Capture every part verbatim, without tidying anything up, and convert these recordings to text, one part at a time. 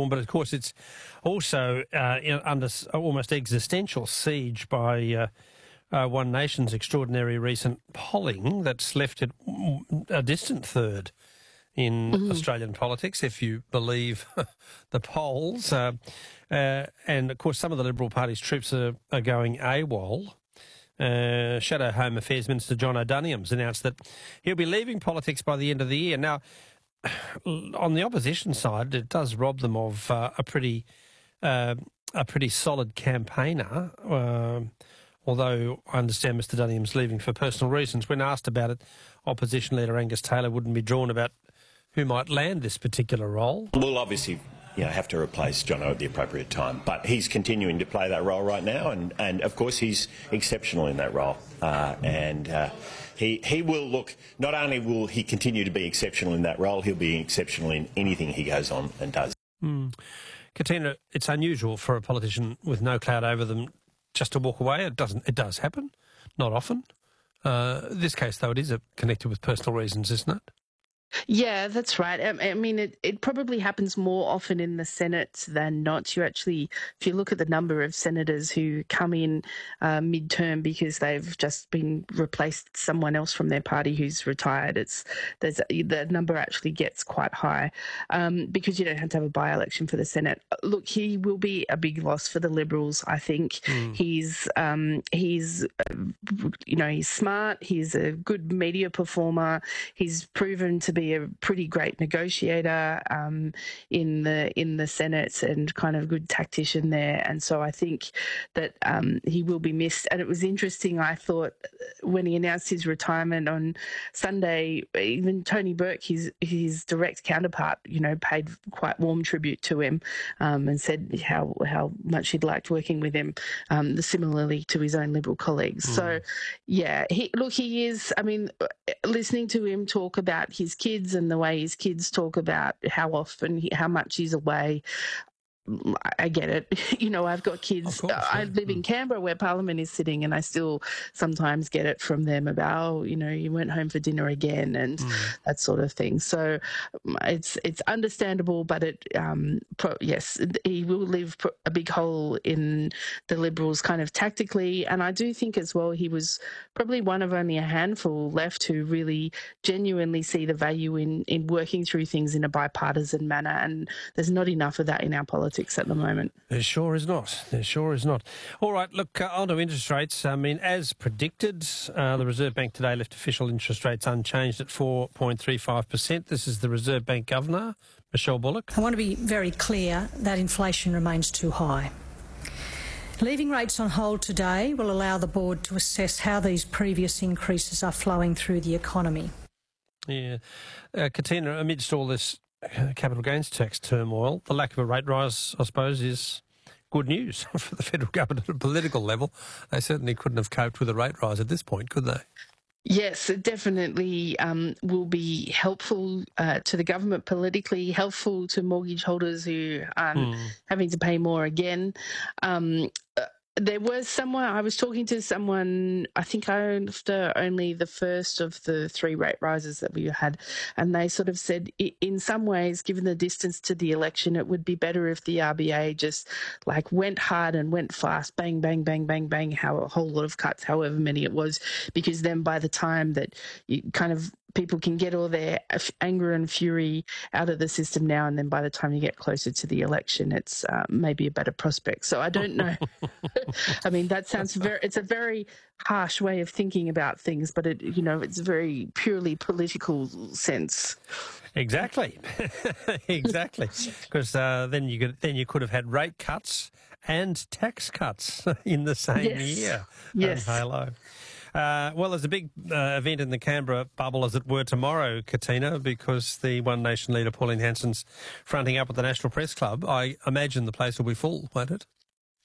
reform, but of course it's also uh, you know, under almost existential siege by uh, uh, One Nation's extraordinary recent polling that's left it a distant third in mm. Australian politics, if you believe the polls. Uh, uh, and, of course, some of the Liberal Party's troops are, are going AWOL. Uh, Shadow Home Affairs Minister John O'Doniam's announced that he'll be leaving politics by the end of the year. Now, on the opposition side, it does rob them of uh, a pretty uh, a pretty solid campaigner, uh, although I understand Mr Duniam's leaving for personal reasons. When asked about it, opposition leader Angus Taylor wouldn't be drawn about who might land this particular role. We'll obviously you know, have to replace Jono at the appropriate time, but he's continuing to play that role right now, and, and of course he's exceptional in that role. Uh, and uh, he, he will look, not only will he continue to be exceptional in that role, he'll be exceptional in anything he goes on and does. Mm. Katina, it's unusual for a politician with no cloud over them just to walk away. It doesn't. It does happen, not often. Uh, this case, though, it is a, connected with personal reasons, isn't it? Yeah, that's right. I mean, it, it probably happens more often in the Senate than not. You actually, if you look at the number of senators who come in uh, mid-term because they've just been replaced someone else from their party who's retired, it's there's the number actually gets quite high um, because you don't have to have a by-election for the Senate. Look, he will be a big loss for the Liberals. I think mm. he's um, he's you know he's smart. He's a good media performer. He's proven to be a pretty great negotiator um, in the in the Senate and kind of a good tactician there. And so I think that um, he will be missed. And it was interesting, I thought, when he announced his retirement on Sunday, even Tony Burke, his his direct counterpart, you know, paid quite warm tribute to him um, and said how how much he'd liked working with him, um, similarly to his own Liberal colleagues. Mm. So, yeah, he, look, he is, I mean, listening to him talk about his kids and the way his kids talk about how often, he, how much he's away, I get it. You know, I've got kids. Course, yeah. I live in Canberra where Parliament is sitting, and I still sometimes get it from them about, oh, you know, you went home for dinner again and mm. that sort of thing. So it's it's understandable, but it um, pro- yes, he will leave a big hole in the Liberals kind of tactically. And I do think as well he was probably one of only a handful left who really genuinely see the value in, in working through things in a bipartisan manner. And there's not enough of that in our politics at the moment. There sure is not. There sure is not. All right, look, uh, on to interest rates. I mean, as predicted, uh, the Reserve Bank today left official interest rates unchanged at four point three five percent. This is the Reserve Bank Governor, Michelle Bullock. I want to be very clear that inflation remains too high. Leaving rates on hold today will allow the board to assess how these previous increases are flowing through the economy. Yeah. Uh, Katina, amidst all this capital gains tax turmoil, the lack of a rate rise, I suppose, is good news for the federal government at a political level. They certainly couldn't have coped with a rate rise at this point, could they? Yes, it definitely um, will be helpful uh, to the government politically, helpful to mortgage holders who are mm. having to pay more again. Um, uh, There was someone, I was talking to someone, I think after only the first of the three rate rises that we had, and they sort of said, in some ways, given the distance to the election, it would be better if the R B A just like went hard and went fast, bang, bang, bang, bang, bang, how a whole lot of cuts, however many it was, because then by the time that you kind of people can get all their anger and fury out of the system now, and then by the time you get closer to the election, it's uh, maybe a better prospect. So I don't know. I mean, that sounds very, it's a very harsh way of thinking about things, but it, you know, it's a very purely political sense. Exactly. Exactly. Because uh, then you could, then you could have had rate cuts and tax cuts in the same yes. year. Yes. Um, halo. Uh, well, there's a big uh, event in the Canberra bubble, as it were, tomorrow, Katina, because the One Nation leader, Pauline Hanson's fronting up at the National Press Club. I imagine the place will be full, won't it?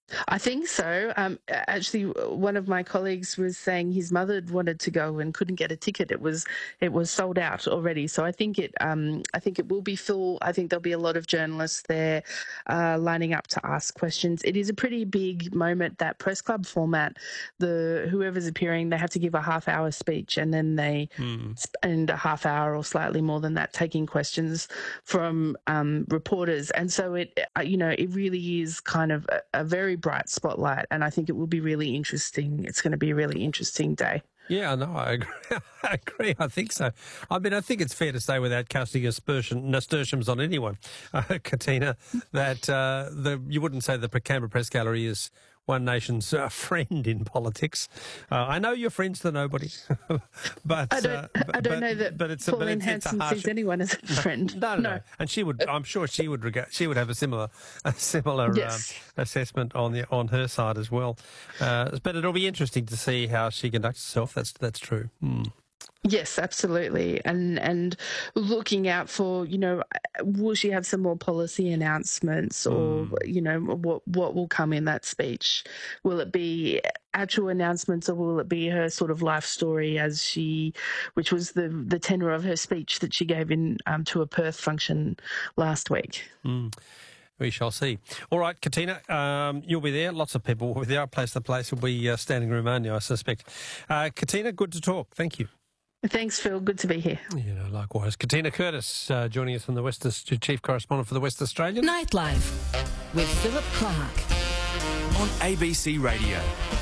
I think so. Um, actually, one of my colleagues was saying his mother wanted to go and couldn't get a ticket. It was it was sold out already. So I think it um, I think it will be full. I think there'll be a lot of journalists there uh, lining up to ask questions. It is a pretty big moment, that press club format. The whoever's appearing, they have to give a half hour speech, and then they mm. spend a half hour or slightly more than that taking questions from um, reporters. And so it you know it really is kind of a, a very bright spotlight, and I think it will be really interesting. It's going to be a really interesting day. Yeah, no, I agree. I agree. I think so. I mean, I think it's fair to say, without casting aspersion, nasturtiums on anyone, uh, Katina, that uh, the you wouldn't say the Canberra Press Gallery is One Nation's uh, friend in politics. Uh, I know you're friends to nobody, but I don't, uh, I don't but, know that but it's, Pauline but it's, Hanson it's a sees anyone as a friend. No, no, no, no. And she would. I'm sure she would regard. She would have a similar, a similar yes. um, assessment on the on her side as well. Uh, but it'll be interesting to see how she conducts herself. That's that's true. Hmm. Yes, absolutely. And and looking out for, you know, will she have some more policy announcements, or, mm. you know, what what will come in that speech? Will it be actual announcements, or will it be her sort of life story as she, which was the, the tenor of her speech that she gave in um, to a Perth function last week? Mm. We shall see. All right, Katina, um, you'll be there. Lots of people will be there. Place the place will be uh, standing room only, I suspect. Uh, Katina, good to talk. Thank you. Thanks, Phil. Good to be here. You know, likewise. Katina Curtis uh, joining us from the West, Chief Correspondent for the West Australian. Nightlife with Philip Clark on A B C Radio.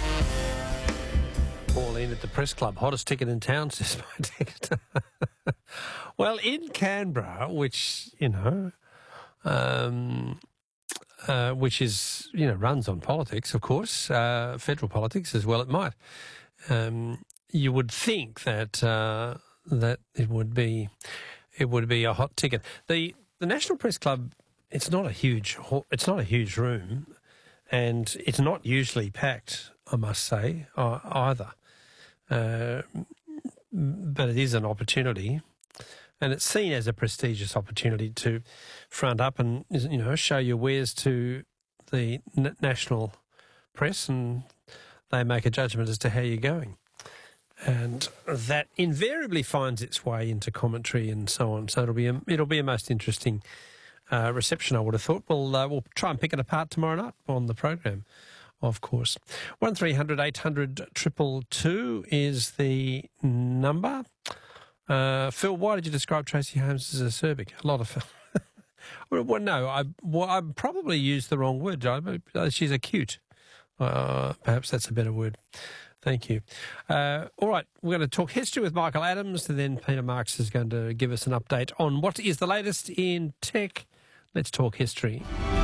Pauline at the Press Club, hottest ticket in town, says my ticket. Well, in Canberra, which, you know, um, uh, which is, you know, runs on politics, of course, uh, federal politics as well it might. Um, you would think that uh, that it would be it would be a hot ticket. The the National Press Club, it's not a huge it's not a huge room, and it's not usually packed, I must say, uh, either. Uh, but it is an opportunity, and it's seen as a prestigious opportunity to front up and, you know, show your wares to the n- national press, and they make a judgment as to how you're going. And that invariably finds its way into commentary and so on. So it'll be a, it'll be a most interesting uh, reception, I would have thought. We'll uh, we'll try and pick it apart tomorrow night on the program, of course. One three hundred eight hundred triple two is the number. Uh, Phil, why did you describe Tracy Holmes as acerbic? A lot of well, no, I well, I probably used the wrong word. She's acute. Uh, perhaps that's a better word. Thank you. Uh, all right, we're going to talk history with Michael Adams, and then Peter Marks is going to give us an update on what is the latest in tech. Let's talk history.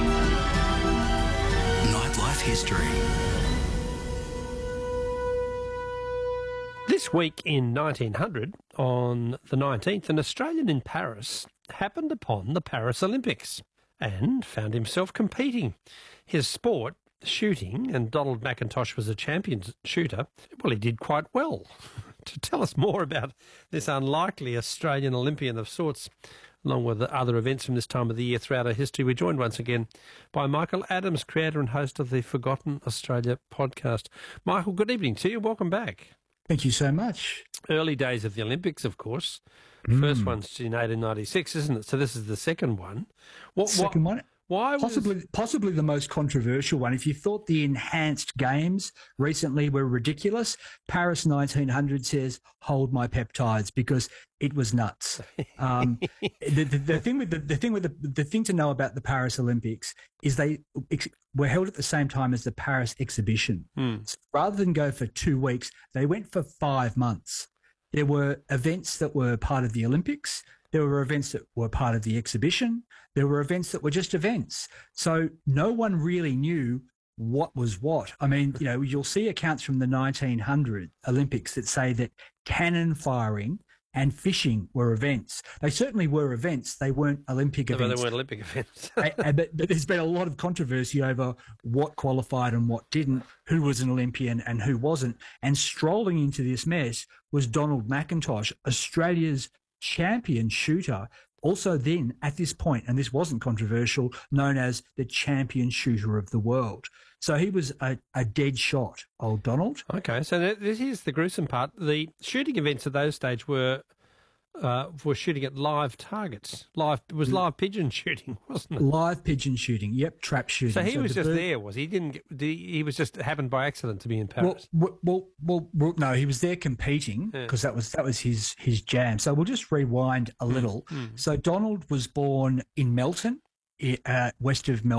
Nightlife history. This week in nineteen hundred, on the nineteenth, an Australian in Paris happened upon the Paris Olympics and found himself competing. His sport, shooting, and Donald McIntosh was a champion shooter, well, he did quite well. To tell us more about this unlikely Australian Olympian of sorts, along with the other events from this time of the year throughout our history, we're joined once again by Michael Adams, creator and host of the Forgotten Australia podcast. Michael, good evening to you. Welcome back. Thank you so much. Early days of the Olympics, of course. Mm. First one's in eighteen ninety-six, isn't it? So this is the second one. What, second what, one? Why was... Possibly, possibly the most controversial one. If you thought the enhanced games recently were ridiculous, Paris nineteen hundred says, hold my peptides, because it was nuts. Um, the, the, the thing with the, the thing with the, the thing to know about the Paris Olympics is they ex- were held at the same time as the Paris exhibition. Mm. So rather than go for two weeks, they went for five months. There were events that were part of the Olympics. There were events that were part of the exhibition. There were events that were just events. So no one really knew what was what. I mean, you know, you'll see accounts from the nineteen hundred Olympics that say that cannon firing and fishing were events. They certainly were events. They weren't Olympic no, events. They weren't Olympic events. I, I, but, but there's been a lot of controversy over what qualified and what didn't, who was an Olympian and who wasn't. And strolling into this mess was Donald McIntosh, Australia's champion shooter, also then, at this point, and this wasn't controversial, known as the champion shooter of the world. So he was a, a dead shot, old Donald. Okay, so th- this is the gruesome part. The shooting events at those stage were uh, were shooting at live targets. Live it was live pigeon shooting, wasn't it? Live pigeon shooting, yep, trap shooting. So he so was the just bird- there, was he? He didn't. Get, the, he was just happened by accident to be in Well, Paris. well, well, well, well, no, he was there competing because Yeah. that was that was his his jam. So we'll just rewind a little. mm. So Donald was born in Melton, i- uh, west of Melbourne.